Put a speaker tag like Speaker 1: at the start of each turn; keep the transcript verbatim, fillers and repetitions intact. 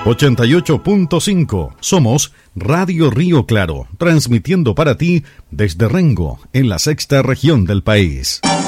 Speaker 1: ochenta y ocho punto cinco. Somos Radio Río Claro, transmitiendo para ti desde Rengo, en la sexta región del país.